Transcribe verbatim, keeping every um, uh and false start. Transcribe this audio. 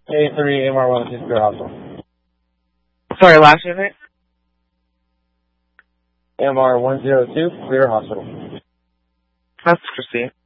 A three, M R one two, clear hospital. Sorry, last unit? M R one zero two, clear hospital. Let's proceed.